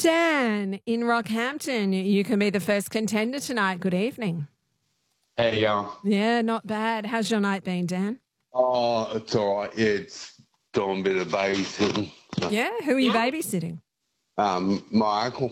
Dan in Rockhampton, you can be the first contender tonight. Good evening. How you going? Yeah, not bad. How's your night been, Dan? Oh, it's all right. Yeah, it's doing a bit of babysitting. So, Yeah, who are you babysitting? my uncle.